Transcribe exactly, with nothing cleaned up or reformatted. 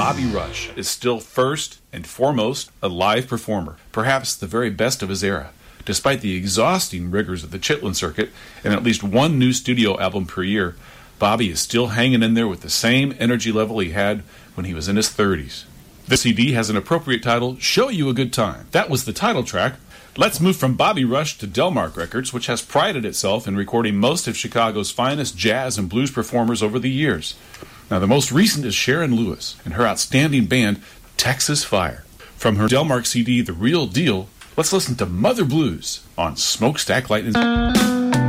Bobby Rush is still first and foremost a live performer, perhaps the very best of his era. Despite the exhausting rigors of the Chitlin circuit and at least one new studio album per year, Bobby is still hanging in there with the same energy level he had when he was in his thirties. This C D has an appropriate title, Show You a Good Time. That was the title track. Let's move from Bobby Rush to Delmark Records, which has prided itself in recording most of Chicago's finest jazz and blues performers over the years. Now, the most recent is Sharon Lewis and her outstanding band, Texas Fire. From her Delmark C D, The Real Deal, let's listen to Mother Blues on Smokestack Lightning.